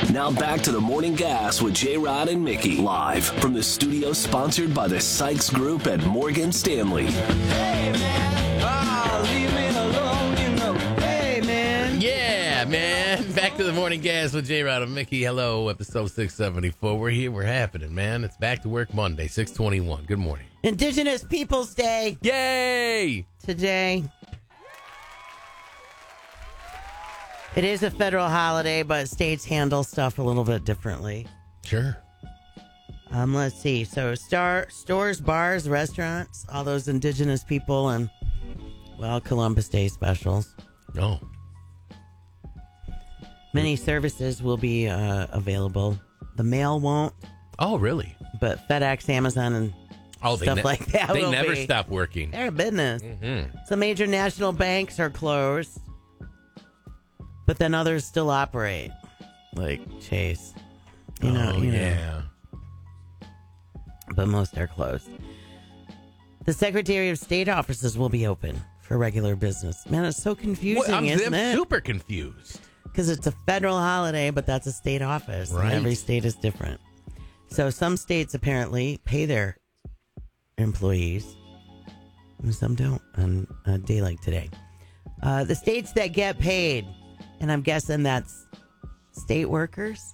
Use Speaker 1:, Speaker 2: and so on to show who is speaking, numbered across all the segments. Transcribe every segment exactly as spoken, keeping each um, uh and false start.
Speaker 1: Now back to the Morning Gas with J-Rod and Mickey. Live from the studio sponsored by the Sykes Group at Morgan Stanley.
Speaker 2: Hey, man. Oh, leave me alone, you know. Hey, man.
Speaker 3: Yeah, man. Back to the Morning Gas with J-Rod and Mickey. Hello, episode six seventy-four. We're here. We're happening, man. It's back to work Monday, six twenty-one. Good morning.
Speaker 4: Indigenous Peoples Day
Speaker 3: Yay!
Speaker 4: today. It is a federal holiday, but states handle stuff a little bit differently.
Speaker 3: Sure.
Speaker 4: Um, let's see. So, star stores, bars, restaurants, all those indigenous people, and, well, Columbus Day specials.
Speaker 3: Oh.
Speaker 4: Many services will be uh, available. The mail won't,
Speaker 3: Oh, really?
Speaker 4: but FedEx, Amazon, and
Speaker 3: Oh, they
Speaker 4: stuff
Speaker 3: ne-
Speaker 4: like that
Speaker 3: They
Speaker 4: will
Speaker 3: never
Speaker 4: be.
Speaker 3: stop working.
Speaker 4: They're a business.
Speaker 3: Mm-hmm.
Speaker 4: Some major national banks are closed, but then others still operate, like Chase. You know,
Speaker 3: oh,
Speaker 4: you know.
Speaker 3: yeah.
Speaker 4: But most are closed. The Secretary of State offices will be open for regular business. Man, it's so confusing,
Speaker 3: Well, I'm,
Speaker 4: isn't
Speaker 3: I'm
Speaker 4: it?
Speaker 3: super confused.
Speaker 4: Because it's a federal holiday, but that's a state office.
Speaker 3: Right.
Speaker 4: And every state is different. So some states apparently pay their employees, and some don't on a day like today. Uh, the states that get paid, and I'm guessing that's state workers.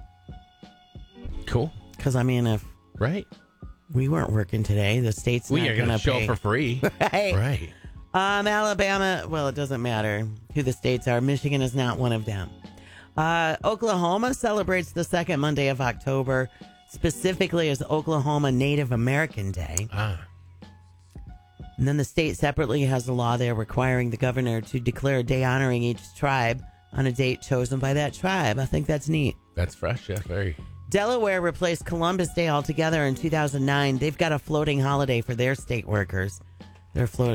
Speaker 3: Cool.
Speaker 4: Because, I mean, if
Speaker 3: Right.
Speaker 4: we weren't working today, the state's
Speaker 3: We
Speaker 4: not
Speaker 3: are
Speaker 4: going
Speaker 3: going
Speaker 4: to
Speaker 3: to show
Speaker 4: pay.
Speaker 3: for free.
Speaker 4: Right.
Speaker 3: Right.
Speaker 4: Um, Alabama, well, it doesn't matter who the states are. Michigan is not one of them. Uh, Oklahoma celebrates the second Monday of October, specifically as Oklahoma Native American Day.
Speaker 3: Ah.
Speaker 4: And then the state separately has a law there requiring the governor to declare a day honoring each tribe on a date chosen by that tribe. I think that's neat.
Speaker 3: That's fresh, yeah. Very.
Speaker 4: Delaware replaced Columbus Day altogether in two thousand nine. They've got a floating holiday for their state workers. They're float-